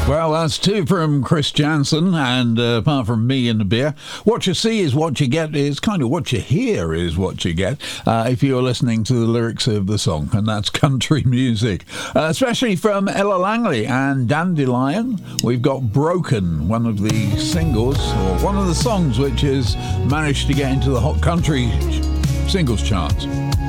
Well, that's two from Chris Jansen, and apart from me and the beer, what you see is what you get is kind of what you hear is what you get if you're listening to the lyrics of the song, and that's country music, especially from Ella Langley and Dandelion. We've got Broken, one of the singles, or one of the songs which has managed to get into the hot country singles charts.